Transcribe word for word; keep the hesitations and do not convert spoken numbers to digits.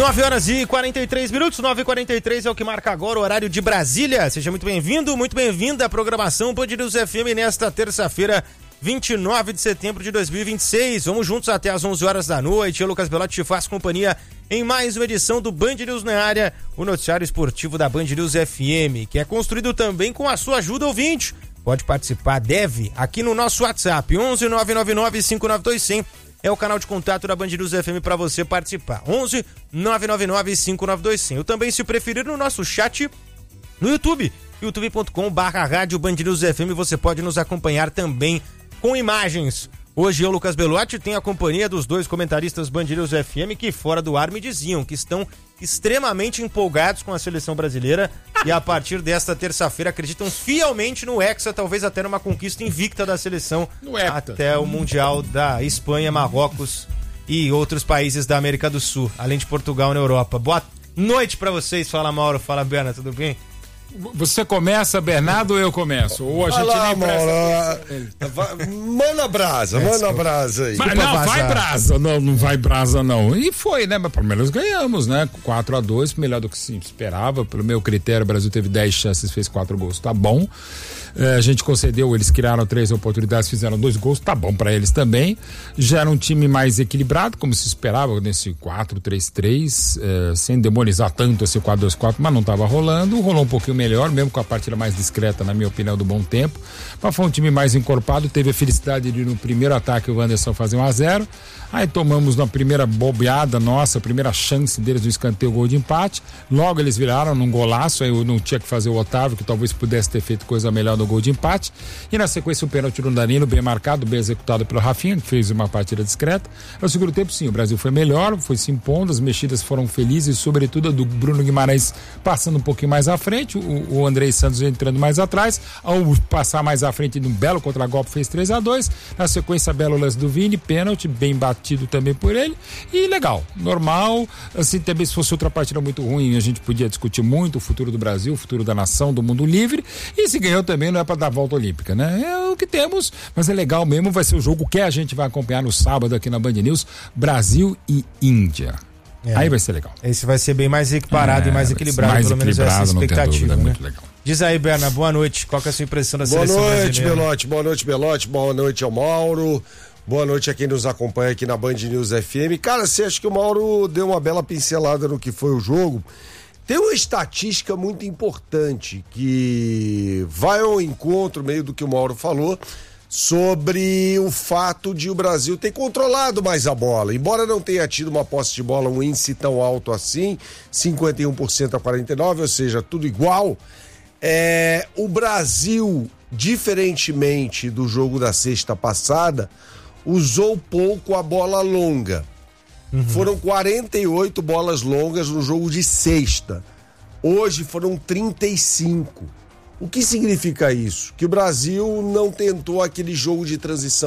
nove horas e quarenta e três minutos, nove e quarenta e três é o que marca agora o horário de Brasília. Seja muito bem-vindo, muito bem-vinda à programação Band News F M nesta terça-feira, vinte e nove de setembro de dois mil e vinte e seis. Vamos juntos até às onze horas da noite. Eu, Lucas Belotti, te faço companhia em mais uma edição do Band News na área, o noticiário esportivo da Band News F M, que é construído também com a sua ajuda, ouvinte. Pode participar, deve, aqui no nosso WhatsApp, onze nove nove nove cinco nove dois zero zero. É o canal de contato da Band News F M para você participar. onze nove nove nove cinco nove dois zero zero. Também, se preferir, no nosso chat no YouTube, youtube ponto com barra rádio Band News F M. Você pode nos acompanhar também com imagens. Hoje eu, Lucas Belotti, tenho a companhia dos dois comentaristas Band News F M que fora do ar me diziam que estão extremamente empolgados com a seleção brasileira e a partir desta terça-feira acreditam fielmente no Hexa, talvez até numa conquista invicta da seleção até o Mundial da Espanha, Marrocos e outros países da América do Sul, além de Portugal na Europa. Boa noite pra vocês. Fala, Mauro. Fala, Berna. Tudo bem? Você começa, Bernardo, ou eu começo? Ou a gente lá, nem presta... Manda brasa, manda brasa aí. Mas não, vai brasa, não, não vai brasa não. E foi, né? Mas pelo menos ganhamos, né? quatro a dois, melhor do que se esperava. Pelo meu critério, o Brasil teve dez chances, fez quatro gols, tá bom. É, a gente concedeu, eles criaram três oportunidades, fizeram dois gols, tá bom pra eles também. Já era um time mais equilibrado, como se esperava, nesse quatro três três, é, sem demonizar tanto esse quatro dois quatro, mas não tava rolando. Rolou um pouquinho melhor, mesmo com a partida mais discreta, na minha opinião, do bom tempo. Mas foi um time mais encorpado, teve a felicidade de no primeiro ataque o Wanderson fazer um a zero. Aí tomamos na primeira bobeada nossa, a primeira chance deles no escanteio, gol de empate. Logo eles viraram num golaço, aí eu não tinha que fazer o Otávio, que talvez pudesse ter feito coisa melhor no gol de empate. E na sequência o pênalti do Danilo, bem marcado, bem executado pelo Rafinha, que fez uma partida discreta. No segundo tempo, sim, o Brasil foi melhor, foi se impondo, as mexidas foram felizes, sobretudo a do Bruno Guimarães passando um pouquinho mais à frente, o, o Andrei Santos entrando mais atrás. Ao passar mais à frente num belo contragolpe, fez três a dois. Na sequência, belo lance do Vini, pênalti, bem batido também por ele. E legal, normal. Assim, também se fosse outra partida muito ruim, a gente podia discutir muito o futuro do Brasil, o futuro da nação, do mundo livre. E se ganhou também não é para dar volta olímpica, né? É o que temos, mas é legal mesmo, vai ser o jogo que a gente vai acompanhar no sábado aqui na Band News, Brasil e Índia. É. Aí vai ser legal. Esse vai ser bem mais equiparado é, e mais equilibrado, mais pelo menos essa expectativa, dúvida, né? Muito legal. Diz aí, Berna, boa noite. Qual que é a sua impressão da boa seleção noite, brasileira? Belotti, boa noite, Belotti, boa noite ao Mauro, boa noite a quem nos acompanha aqui na Band News F M. Cara, você acha que o Mauro deu uma bela pincelada no que foi o jogo? Tem uma estatística muito importante que vai ao encontro meio do que o Mauro falou sobre o fato de o Brasil ter controlado mais a bola, embora não tenha tido uma posse de bola, um índice tão alto assim, cinquenta e um por cento a quarenta e nove por cento, ou seja, tudo igual. É, o Brasil, diferentemente do jogo da sexta passada, usou pouco a bola longa. Uhum. Foram quarenta e oito bolas longas no jogo de sexta. Hoje foram trinta e cinco. O que significa isso? Que o Brasil não tentou aquele jogo de transição